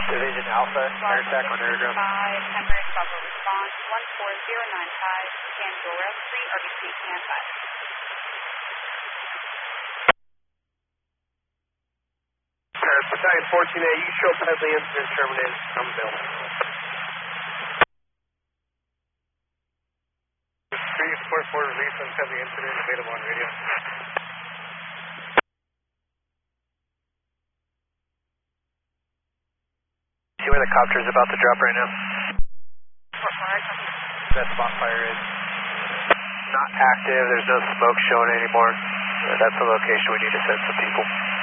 Division Alpha, air attack on aerodrome. 5, Emirates Bravo response, 14095, scan Dora 3, RBC standby. Battalion 14A, you show up as the incident terminated. I'm available. 344 release and have the incident available on radio. See where the copter is about to drop right now? That spot fire is not active. There's no smoke showing anymore. That's the location we need to send some people.